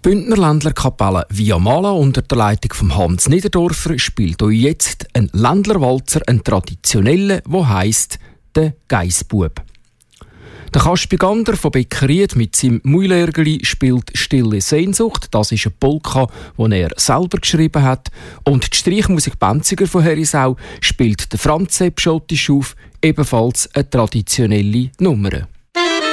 Bündner Ländlerkapelle Via Mala unter der Leitung von Hans Niederdorfer spielt euch jetzt ein Ländlerwalzer, ein traditioneller, der heisst «Der Geissbub». Der Kaspi Gander von Beckeried mit seinem Muilergeli spielt «Stille Sehnsucht». Das ist eine Polka, die er selber geschrieben hat. Und die Streichmusik Benziger von Herisau spielt der Franz Sepp schottisch auf, ebenfalls eine traditionelle Nummer.